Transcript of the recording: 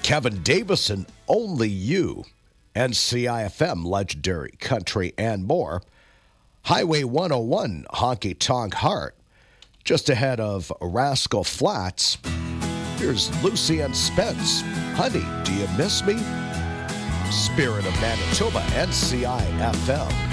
Kevin Davison, Only You, NCIFM, Legendary Country, and more. Highway 101, Honky Tonk Heart. Just ahead of Rascal Flats, here's Lucy and Spence. Honey, do you miss me? Spirit of Manitoba, NCIFM.